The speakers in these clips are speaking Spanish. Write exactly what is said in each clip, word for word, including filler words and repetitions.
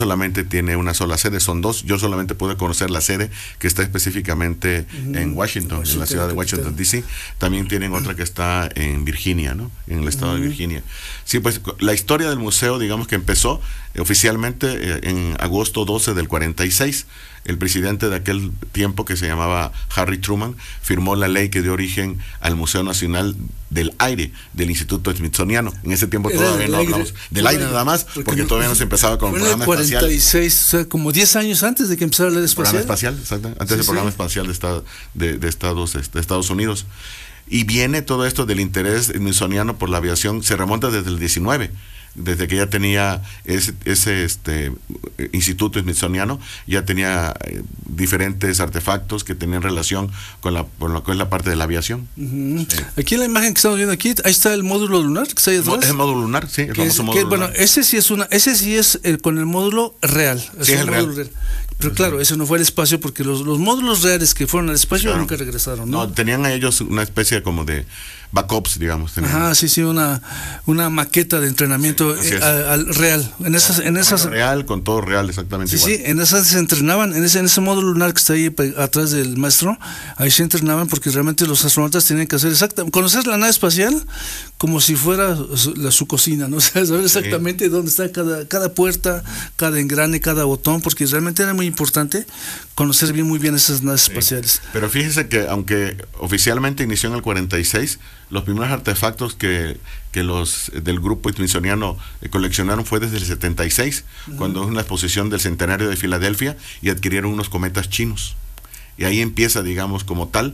solamente tiene una sola sede, son dos. Yo solamente pude conocer la sede que está específicamente uh-huh. en Washington, Washington, en la ciudad de Washington, D C. También tienen otra que está en Virginia, ¿no? En el estado uh-huh. de Virginia. Sí, pues la historia del museo, digamos que empezó eh, oficialmente eh, en agosto doce del cuarenta y seis. El presidente de aquel tiempo, que se llamaba Harry Truman, firmó la ley que dio origen al Museo Nacional del Aire del Instituto Smithsoniano. En ese tiempo todavía no hablamos del aire nada más, porque, porque todavía no se empezaba con el programa cuarenta y seis, espacial. O sea, como diez años antes de que empezara la espacial. Programa espacial, exacto, antes sí, del programa sí. espacial de, estado, de, de, Estados, de Estados Unidos. Y viene todo esto del interés smithsoniano por la aviación, se remonta desde el diecinueve. Desde que ya tenía ese, ese este instituto smithsoniano, ya tenía eh, diferentes artefactos que tenían relación con la con lo que es la parte de la aviación. Uh-huh. Sí. Aquí en la imagen que estamos viendo aquí, ahí está el módulo lunar que está ahí atrás. Es el módulo lunar, sí, el famoso es, módulo que, lunar. Bueno, ese sí es una, ese sí es eh, con el módulo real. Es sí, es el real. real. Pero claro, ese no fue el espacio, porque los, los módulos reales que fueron al espacio claro. nunca regresaron, ¿no? No, tenían a ellos una especie como de backups, digamos. Tenían. Ajá, sí, sí, una, una maqueta de entrenamiento sí, eh, al real. En esas, en esas real, con todo real, exactamente sí, igual. Sí, en esas se entrenaban, en ese, en ese módulo lunar que está ahí atrás del maestro, ahí se entrenaban porque realmente los astronautas tenían que hacer exactamente, conocer la nave espacial como si fuera su, la, su cocina, ¿no? O sea, saber exactamente sí. dónde está cada, cada puerta, cada engrane, cada botón, porque realmente era muy importante conocer bien muy bien esas naves sí. espaciales. Pero fíjese que aunque oficialmente inició en el cuarenta y seis, los primeros artefactos que, que los del grupo smithsoniano eh, coleccionaron fue desde el setenta y seis, uh-huh. cuando es una exposición del centenario de Filadelfia y adquirieron unos cometas chinos. Y ahí empieza, digamos, como tal,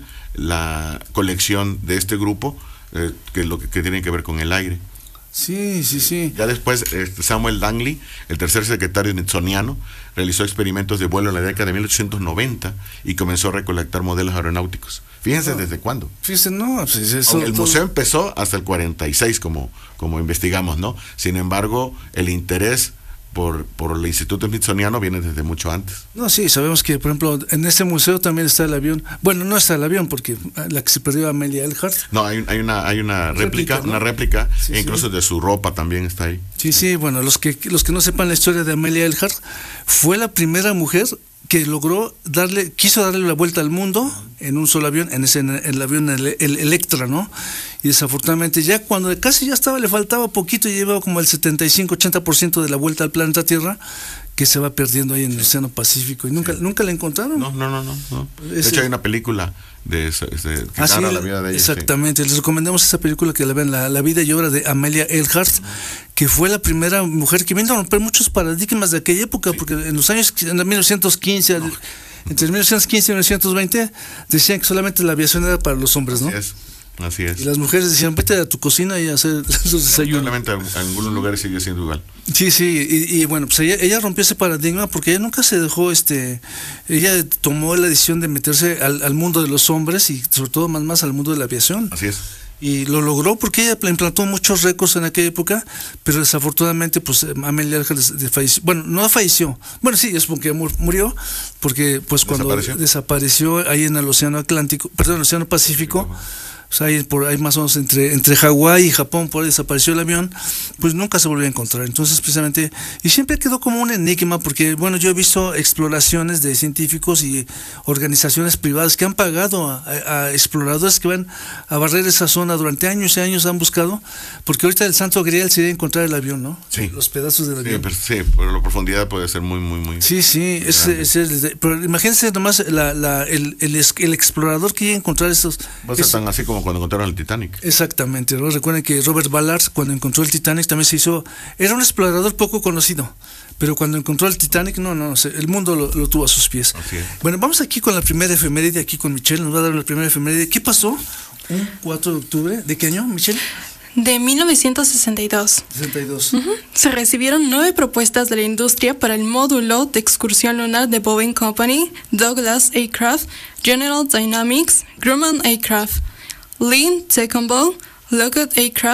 la colección de este grupo, eh, que es lo que, que tiene que ver con el aire. Sí, sí, sí. Ya después eh, Samuel Langley, el tercer secretario smithsoniano, realizó experimentos de vuelo en la década de mil ochocientos noventa y comenzó a recolectar modelos aeronáuticos. Fíjense no, desde cuándo. Fíjense, no, pues eso, el todo... museo empezó hasta el cuarenta y seis, como, como investigamos, ¿no? Sin embargo, el interés por, por el Instituto Smithsoniano viene desde mucho antes. No, sí, sabemos que, por ejemplo, en este museo también está el avión. Bueno, no está el avión, porque la que se perdió, Amelia Earhart. No, hay, hay una hay una réplica, réplica ¿no? una réplica, sí, e incluso sí. de su ropa también está ahí. Sí, sí, bueno, los que los que no sepan la historia de Amelia Earhart, fue la primera mujer que logró darle, quiso darle la vuelta al mundo en un solo avión, en ese en el avión el, el Electra, ¿no? Y desafortunadamente ya cuando casi ya estaba, le faltaba poquito y llevaba como el setenta y cinco ochenta por ciento de la vuelta al planeta Tierra, que se va perdiendo ahí en el Océano Pacífico y nunca sí. nunca la encontraron. No, no, no, no. no. De Ese, hecho hay una película de, de que ah, sí, narra la vida de ella. Exactamente, sí. Les recomendamos esa película que la vean, la, la vida y obra de Amelia Earhart, que fue la primera mujer que vino a romper muchos paradigmas de aquella época, sí. porque en los años en mil novecientos quince, no. entre mil novecientos quince y mil novecientos veinte, decían que solamente la aviación era para los hombres, ¿no? Así es. Así es. Y las mujeres decían, vete a tu cocina y a hacer los desayunos. Probablemente en algunos lugares sigue siendo igual. Sí, sí, y, y bueno, pues ella, ella rompió ese paradigma porque ella nunca se dejó, este, ella tomó la decisión de meterse al, al mundo de los hombres y sobre todo más más al mundo de la aviación. Así es. Y lo logró porque ella implantó muchos récords en aquella época, pero desafortunadamente pues Amelia Earhart falleció. Bueno, no falleció, bueno sí, es porque murió, porque pues cuando desapareció, desapareció ahí en el Océano Atlántico, perdón, el Océano Pacífico, o sea, ahí, por ahí más o menos entre, entre Hawái y Japón, por ahí desapareció el avión, pues nunca se volvió a encontrar. Entonces, precisamente, y siempre quedó como un enigma, porque, bueno, yo he visto exploraciones de científicos y organizaciones privadas que han pagado a, a exploradores que van a barrer esa zona durante años y años, han buscado, porque ahorita el santo grial sería encontrar el avión, ¿no? Sí. Los pedazos del avión. Sí, pero, sí, pero la profundidad puede ser muy, muy, muy... Sí, sí, es, es, es, pero imagínense nomás la, la, el, el, el explorador que iba a encontrar esos... Va a ser tan así como cuando encontraron el Titanic. Exactamente, ¿no? Recuerden que Robert Ballard, cuando encontró el Titanic, también se hizo, era un explorador poco conocido, pero cuando encontró el Titanic, no, no, el mundo lo, lo tuvo a sus pies. Okay. Bueno, vamos aquí con la primera efeméride, aquí con Michelle, nos va a dar la primera efeméride. ¿Qué pasó un cuatro de octubre? ¿De qué año, Michelle? De mil novecientos sesenta y dos. sesenta y dos. Uh-huh. Se recibieron nueve propuestas de la industria para el módulo de excursión lunar de Boeing Company, Douglas Aircraft, General Dynamics, Grumman Aircraft, Lynn Tecumseh, Lockheed Aircraft,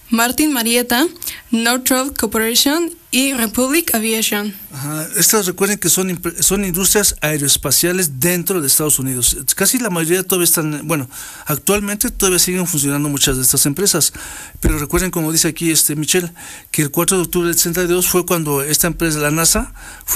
Martin Marietta, Northrop Corporation y Republic Aviation. Ajá. Estas recuerden que son, son industrias aeroespaciales dentro de Estados Unidos. Casi la mayoría todavía están, bueno, actualmente todavía siguen funcionando muchas de estas empresas, pero recuerden, como dice aquí este Michelle, que el cuatro de octubre del sesenta y dos fue cuando esta empresa, la NASA,